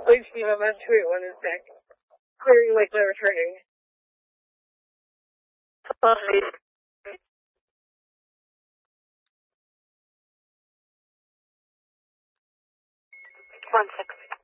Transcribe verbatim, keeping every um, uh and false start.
Please leave a message to one is back. Clearing like they're returning. One six.